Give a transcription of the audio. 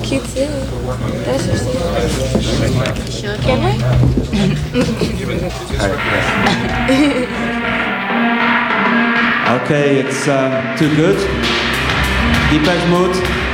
cute too. That's just Sure. Can we? Okay, it's too good. Deepesh Mode.